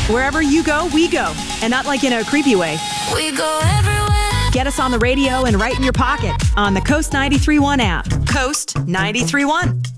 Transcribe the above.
Wherever you go, we go. And not like in a creepy way. We go everywhere. Get us on the radio and right in your pocket on the Coast 93.1 app. Coast 93.1.